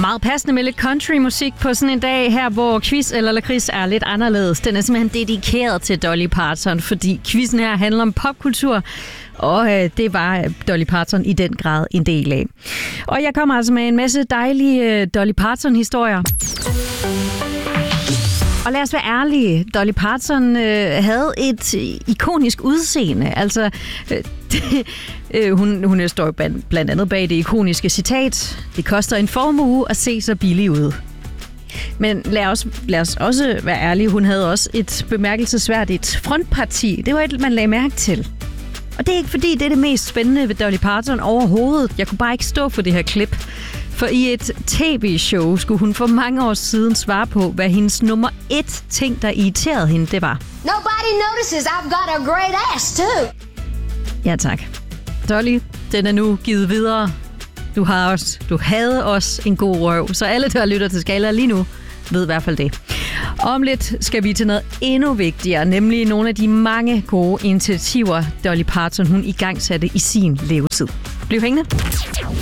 Meget passende med lidt countrymusik på sådan en dag her, hvor quiz eller lakrids er lidt anderledes. Den er simpelthen dedikeret til Dolly Parton, fordi quizzen her handler om popkultur, og det var Dolly Parton i den grad en del af. Og jeg kommer altså med en masse dejlige Dolly Parton-historier. Og lad os være ærlige, Dolly Parton havde et ikonisk udseende. Altså, hun står blandt andet bag det ikoniske citat: "Det koster en formue at se så billig ud." Men lad os også være ærlige, hun havde også et bemærkelsesværdigt frontparti. Det var et, man lagde mærke til. Og det er ikke fordi, det er det mest spændende ved Dolly Parton overhovedet. Jeg kunne bare ikke stå for det her klip. For i et tv-show skulle hun for mange år siden svare på, hvad hendes nummer 1 ting, der irriterede hende, det var. Nobody notices I've got a great ass too. Ja tak. Dolly, den er nu givet videre. Du havde også en god røv, så alle, der lytter til Skala lige nu, ved i hvert fald det. Om lidt skal vi til noget endnu vigtigere, nemlig nogle af de mange gode initiativer, Dolly Parton hun igangsatte i sin levetid. Bliv hængende.